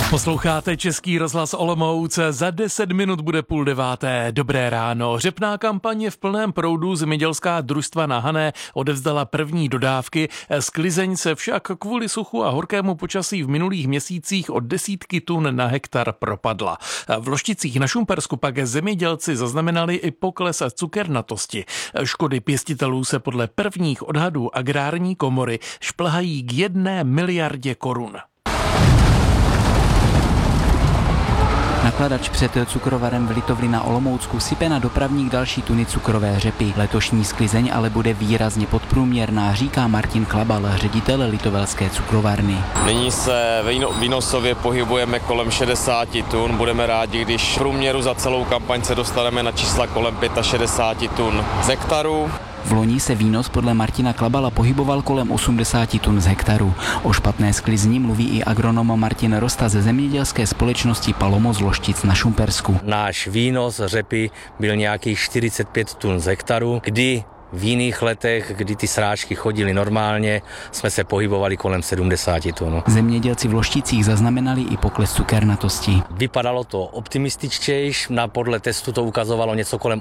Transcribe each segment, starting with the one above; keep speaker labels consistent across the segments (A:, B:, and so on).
A: Posloucháte Český rozhlas Olomouc, za 10 minut bude 8:30. Dobré ráno. Řepná kampaň je v plném proudu, zemědělská družstva na Hané odevzdala první dodávky. Sklizeň se však kvůli suchu a horkému počasí v minulých měsících o desítky tun na hektar propadla. V Lošticích na Šumpersku pak zemědělci zaznamenali i pokles cukernatosti. Škody pěstitelů se podle prvních odhadů Agrární komory šplhají k 1 miliardě korun.
B: Nakladač před cukrovarem v Litovli na Olomoucku sype na dopravník další tuny cukrové řepy. Letošní sklizeň ale bude výrazně podprůměrná, říká Martin Klabal, ředitel litovelské cukrovárny.
C: Nyní se výnosově pohybujeme kolem 60 tun. Budeme rádi, když v průměru za celou kampaň se dostaneme na čísla kolem 65 tun z hektaru.
B: V loni se výnos podle Martina Klabala pohyboval kolem 80 tun z hektaru. O špatné sklizni mluví i agronom Martin Rosta ze zemědělské společnosti Palomo z Loštic na Šumpersku.
D: Náš výnos řepy byl nějakých 45 tun z hektaru, kdy v jiných letech, kdy ty srážky chodily normálně, jsme se pohybovali kolem 70 tun.
B: Zemědělci v Lošticích zaznamenali i pokles cukernatosti.
D: Vypadalo to optimističtější, podle testu to ukazovalo něco kolem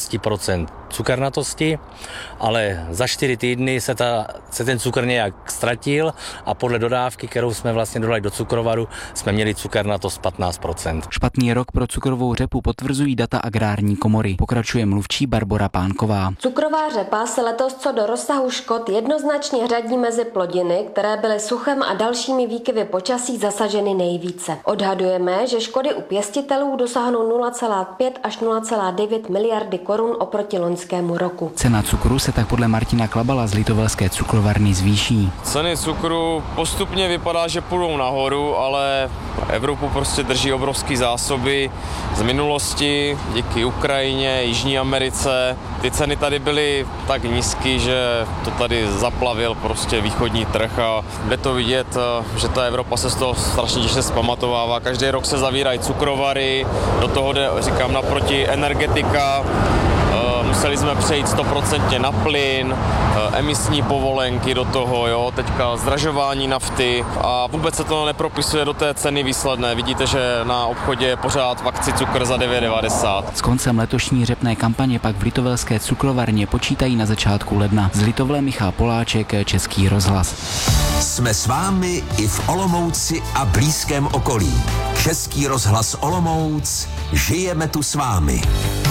D: 18% cukernatosti, ale za 4 týdny se ten cukr nějak ztratil a podle dodávky, kterou jsme vlastně dodali do cukrovaru, jsme měli cukernatost 15%.
B: Špatný rok pro cukrovou řepu potvrzují data Agrární komory. Pokračuje mluvčí Barbora Pánková.
E: Cukrová řepa se letos co do rozsahu škod jednoznačně řadí mezi plodiny, které byly suchem a dalšími výkyvy počasí zasaženy nejvíce. Odhadujeme, že škody u pěstitelů dosáhnou 0,5 až 0,9 miliardy korun oproti loňskému roku.
B: Cena cukru se tak podle Martina Klabala z litovelské cukrovarny zvýší.
C: Ceny cukru postupně vypadá, že půjdou nahoru, ale Evropu prostě drží obrovské zásoby z minulosti, díky Ukrajině, Jižní Americe. Ty ceny tady byly tak nízký, že to tady zaplavil prostě východní trh a jde to vidět, že ta Evropa se z toho strašně těžce zpamatovává. Každý rok se zavírají cukrovary, do toho jde, říkám, naproti energetika. Museli jsme přejít 100% na plyn, emisní povolenky do toho, jo, teďka zdražování nafty a vůbec se to nepropisuje do té ceny výsledné. Vidíte, že na obchodě je pořád v akci cukr za 9,90.
B: S koncem letošní řepné kampaně pak v litovelské cukrovarně počítají na začátku ledna. Z Litovle Michal Poláček, Český rozhlas.
F: Jsme s vámi i v Olomouci a blízkém okolí. Český rozhlas Olomouc, žijeme tu s vámi.